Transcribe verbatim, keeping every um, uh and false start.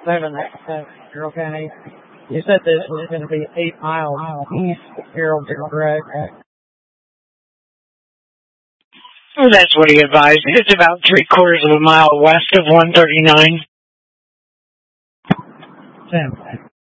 seven, uh, Carroll County. You said this was going to be eight miles east of Carroll, correct? Well, that's what he advised. It's about three quarters of a mile west of one thirty-nine. Sam.